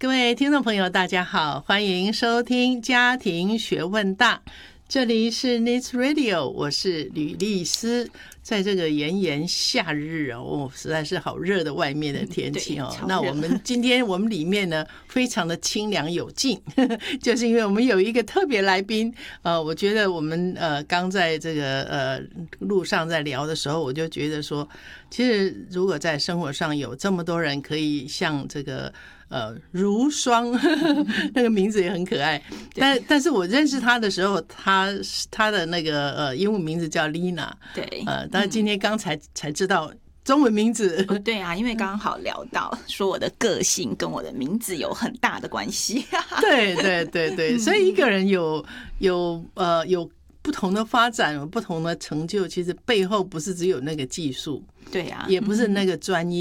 各位听众朋友大家好，欢迎收听家庭学问大，这里是 News Radio， 我是吕丽丝。在这个炎炎夏日哦，实在是好热的外面的天气哦。那我们今天我们里面呢非常的清凉有劲，就是因为我们有一个特别来宾。我觉得我们刚在这个路上在聊的时候，我就觉得说，其实如果在生活上有这么多人可以像这个如霜那个名字也很可爱，但是我认识他的时候，他的那个英文名字叫 Lina， 对， 但是今天刚才知道中文名字。 对啊，因为刚好聊到说我的个性跟我的名字有很大的关系。 对对对对，所以一个人有不同的发展，有不同的成就，其实背后不是只有那个技术， 对啊， 也不是那个专业。